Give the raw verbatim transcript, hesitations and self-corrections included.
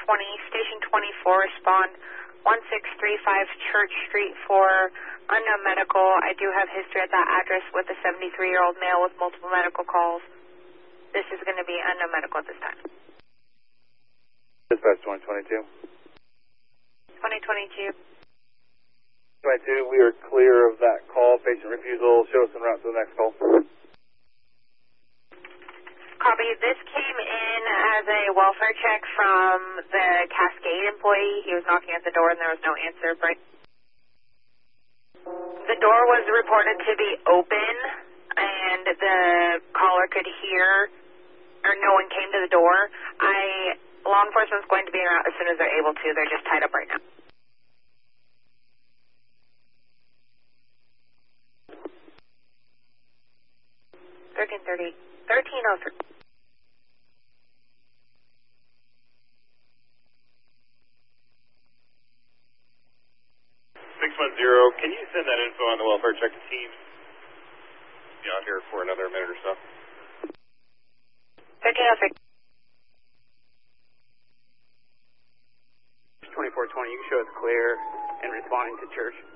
twenty, Station twenty-four, respond one six three five Church Street for unknown medical. I do have history at that address with a seventy-three-year-old male with multiple medical calls. This is going to be unknown medical at this time. Dispatch twenty twenty-two. twenty twenty-two. twenty-two, we are clear of that call. Patient refusal. Show us en route to the next call. Copy. This came in as a welfare check from the Cascade employee. He was knocking at the door and there was no answer. But the door was reported to be open and the caller could hear, or no one came to the door. I, law enforcement's going to be around as soon as they're able to. They're just tied up right now. thirteen thirty, thirteen oh three. six one zero, can you send that info on the welfare check to Teams? Be out here for another minute or so. thirteen oh three. twenty-four twenty, you can show it's clear and responding to Church.